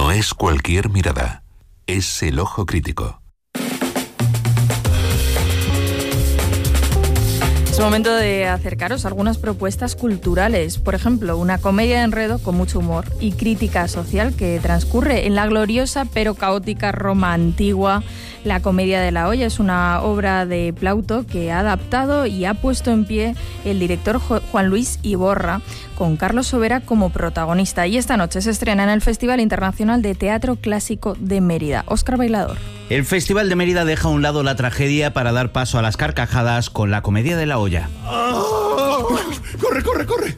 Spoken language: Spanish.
No es cualquier mirada, es el ojo crítico. Es momento de acercaros a algunas propuestas culturales. Por ejemplo, una comedia de enredo con mucho humor y crítica social que transcurre en la gloriosa pero caótica Roma antigua. La Comedia de la Olla es una obra de Plauto que ha adaptado y ha puesto en pie el director Juan Luis Iborra, con Carlos Sobera como protagonista. Y esta noche se estrena en el Festival Internacional de Teatro Clásico de Mérida. Óscar Bailador. El Festival de Mérida deja a un lado la tragedia para dar paso a las carcajadas con La Comedia de la Olla. ¡Oh! ¡Corre, corre, corre!